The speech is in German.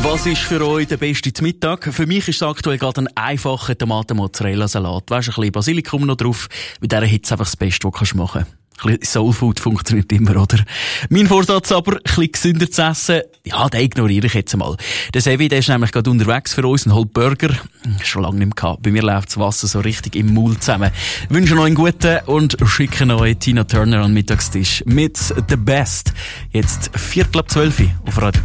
Was ist für euch der beste Mittag? Für mich ist es aktuell gerade ein einfacher Tomaten-Mozzarella-Salat. Weisst, ein bisschen Basilikum noch drauf. Mit dieser Hitze einfach das Beste, was du machen kannst. Ein bisschen Soulfood funktioniert immer, oder? Mein Vorsatz aber, ein bisschen gesünder zu essen, ja, den ignoriere ich jetzt einmal. Der Sevi, der ist nämlich gerade unterwegs für uns und holt Burger. Schon lange nicht mehr gehabt. Bei mir läuft das Wasser so richtig im Maul zusammen. Ich wünsche euch einen guten und schicke euch Tina Turner an den Mittagstisch mit The Best. Jetzt 11:45 auf Radio